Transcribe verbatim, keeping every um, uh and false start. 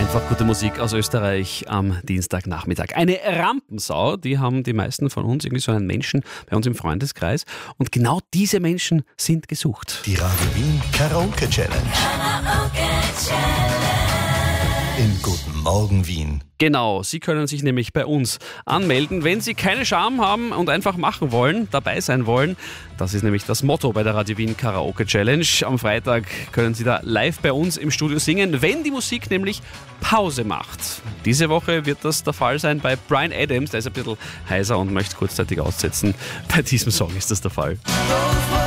Einfach gute Musik aus Österreich am Dienstagnachmittag. Eine Rampensau, die haben die meisten von uns, irgendwie so einen Menschen bei uns im Freundeskreis. Und genau diese Menschen sind gesucht. Die Radio Wien Karaoke Challenge. Im Guten Morgen Wien. Genau, Sie können sich nämlich bei uns anmelden, wenn Sie keine Scham haben und einfach machen wollen, dabei sein wollen. Das ist nämlich das Motto bei der Radio Wien Karaoke Challenge. Am Freitag können Sie da live bei uns im Studio singen, wenn die Musik nämlich Pause macht. Diese Woche wird das der Fall sein bei Bryan Adams. Der ist ein bisschen heiser und möchte kurzzeitig aussetzen. Bei diesem Song ist das der Fall.